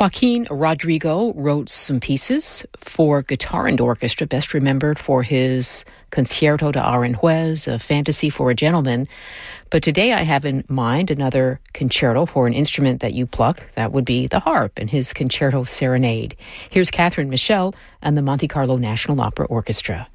Joaquin Rodrigo wrote some pieces for guitar and orchestra, best remembered for his Concierto de Aranjuez, a fantasy for a gentleman. But today I have in mind another concerto for an instrument that you pluck. That would be the harp and his Concerto Serenade. Here's Catherine Michel and the Monte Carlo National Opera Orchestra.